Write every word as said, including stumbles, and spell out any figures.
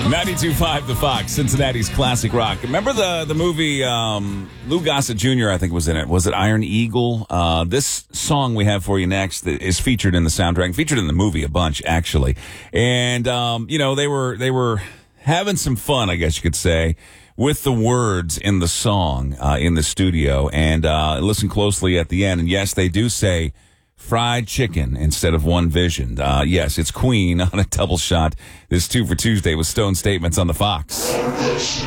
ninety-two point five The Fox, Cincinnati's classic rock. Remember the the movie, um, Lou Gossett Junior, I think, was in it. Was it Iron Eagle? Uh, this song we have for you next is featured in the soundtrack, featured in the movie a bunch, actually. And, um, you know, they were they were having some fun, I guess you could say, with the words in the song uh, in the studio. And uh, listen closely at the end. And, yes, they do say fried chicken instead of One Vision. Uh, yes, it's Queen on a double shot. This Two for Tuesday with Stone Statements on the Fox.